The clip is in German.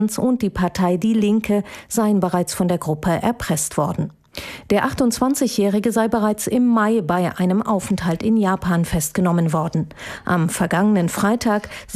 und die Partei Die Linke seien bereits von der Gruppe erpresst worden. Der 28-Jährige sei bereits im Mai bei einem Aufenthalt in Japan festgenommen worden. Am vergangenen Freitag